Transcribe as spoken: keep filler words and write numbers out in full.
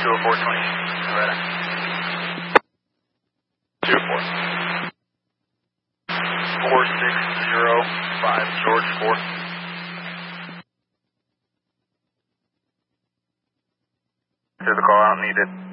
two oh four twenty, Nevada. two oh four. four six zero five, George four. Clear the call out, need it.